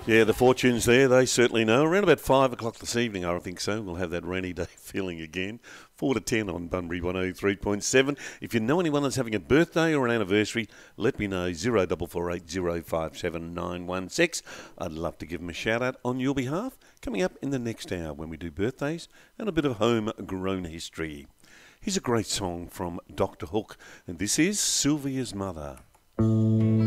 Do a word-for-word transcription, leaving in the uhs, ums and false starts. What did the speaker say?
Yeah, the fortunes there, they certainly know. Around about five o'clock this evening, I think so, we'll have that rainy day feeling again. four to ten on Bunbury one oh three point seven. If you know anyone that's having a birthday or an anniversary, let me know, zero four four eight zero five seven nine one six. I'd love to give them a shout-out on your behalf, coming up in the next hour when we do birthdays and a bit of homegrown history. Here's a great song from Doctor Hook, and this is Sylvia's Mother.